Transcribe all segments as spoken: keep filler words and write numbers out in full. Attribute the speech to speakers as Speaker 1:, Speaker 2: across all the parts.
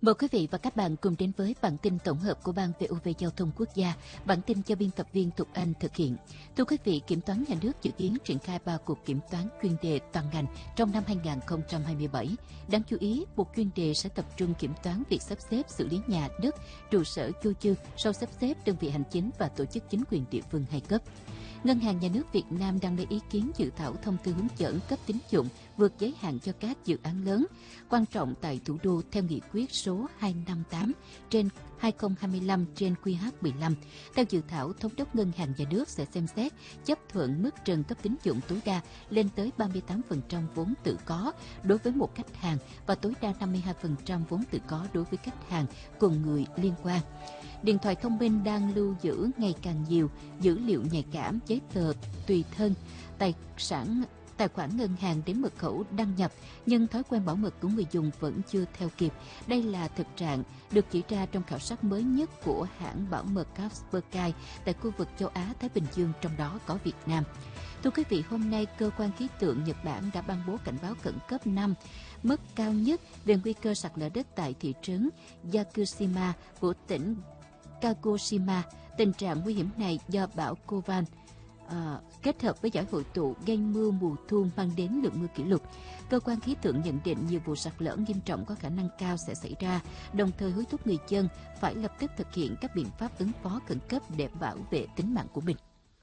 Speaker 1: Mời quý vị và các bạn cùng đến với bản tin tổng hợp của Ban vê o vê Giao thông Quốc gia. Bản tin do biên tập viên Thục Anh thực hiện. Thưa quý vị, Kiểm toán Nhà nước dự kiến triển khai ba cuộc kiểm toán chuyên đề toàn ngành trong năm hai nghìn không trăm hai mươi bảy. Đáng chú ý, một chuyên đề sẽ tập trung kiểm toán việc sắp xếp xử lý nhà, đất, trụ sở vô dư sau sắp xếp đơn vị hành chính và tổ chức chính quyền địa phương hai cấp. Ngân hàng Nhà nước Việt Nam đang lấy ý kiến dự thảo thông tư hướng dẫn cấp tín dụng vượt giới hạn cho các dự án lớn quan trọng tại thủ đô theo nghị quyết số hai trăm năm mươi tám trên hai nghìn không trăm hai mươi lăm trên quy hát mười lăm. Theo dự thảo, Thống đốc Ngân hàng Nhà nước sẽ xem xét chấp thuận mức trần cấp tín dụng tối đa lên tới ba mươi tám phần trăm vốn tự có đối với một khách hàng và tối đa năm mươi hai phần trăm vốn tự có đối với khách hàng cùng người liên quan. Điện thoại thông minh đang lưu giữ ngày càng nhiều dữ liệu nhạy cảm, giấy tờ tùy thân, tài sản, tài khoản ngân hàng đến mật khẩu đăng nhập, nhưng thói quen bảo mật của người dùng vẫn chưa theo kịp. Đây là thực trạng được chỉ ra trong khảo sát mới nhất của hãng bảo mật Kaspersky tại khu vực châu Á Thái Bình Dương, trong đó có Việt Nam. Thưa quý vị, hôm nay cơ quan khí tượng Nhật Bản đã ban bố cảnh báo khẩn cấp năm, mức cao nhất về nguy cơ sạt lở đất tại thị trấn Yakushima của tỉnh Kagoshima. Tình trạng nguy hiểm này do bão Kovan à, kết hợp với giải hội tụ gây mưa mùa thu mang đến lượng mưa kỷ lục. Cơ quan khí tượng nhận định nhiều vụ sạt lở nghiêm trọng có khả năng cao sẽ xảy ra, đồng thời hối thúc người dân phải lập tức thực hiện các biện pháp ứng phó khẩn cấp để bảo vệ tính mạng của mình.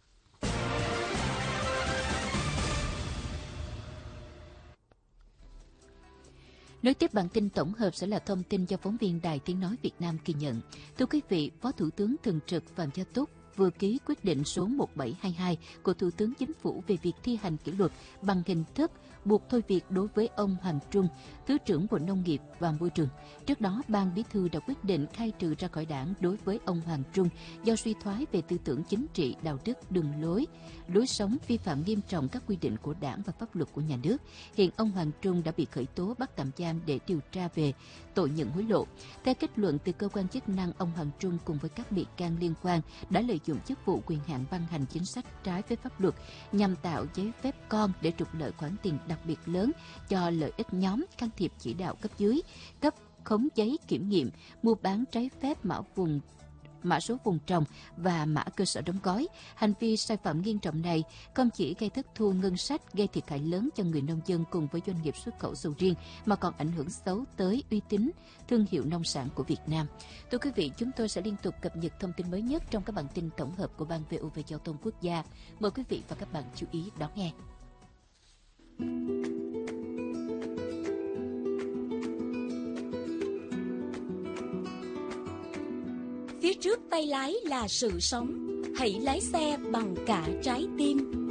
Speaker 1: Nối tiếp bản tin tổng hợp sẽ là thông tin do phóng viên Đài Tiếng Nói Việt Nam ghi nhận. Thưa quý vị, Phó Thủ tướng Thường trực Phạm Gia Túc vừa ký quyết định số một nghìn bảy trăm hai mươi hai của Thủ tướng Chính phủ về việc thi hành kỷ luật bằng hình thức buộc thôi việc đối với ông Hoàng Trung, Thứ trưởng Bộ Nông nghiệp và Môi trường. Trước đó, Ban Bí thư đã quyết định khai trừ ra khỏi đảng đối với ông Hoàng Trung do suy thoái về tư tưởng chính trị, đạo đức, đường lối, lối sống, vi phạm nghiêm trọng các quy định của đảng và pháp luật của nhà nước. Hiện ông Hoàng Trung đã bị khởi tố bắt tạm giam để điều tra về tội nhận hối lộ. Theo kết luận từ cơ quan chức năng, ông Hoàng Trung cùng với các bị can liên quan đã lợi dụng chức vụ quyền hạn ban hành chính sách trái với pháp luật nhằm tạo giấy phép con để trục lợi khoản tiền đặc biệt lớn cho lợi ích nhóm, can thiệp chỉ đạo cấp dưới, cấp khống giấy kiểm nghiệm, mua bán trái phép mã vùng mã số vùng trồng và mã cơ sở đóng gói. Hành vi sai phạm nghiêm trọng này không chỉ gây thất thu ngân sách, gây thiệt hại lớn cho người nông dân cùng với doanh nghiệp xuất khẩu sầu riêng, mà còn ảnh hưởng xấu tới uy tín thương hiệu nông sản của Việt Nam. Thưa quý vị, chúng tôi sẽ liên tục cập nhật thông tin mới nhất trong các bản tin tổng hợp của Ban vê o vê Giao thông Quốc gia. Mời quý vị và các bạn chú ý đón nghe.
Speaker 2: Phía trước tay lái là sự sống, hãy lái xe bằng cả trái tim.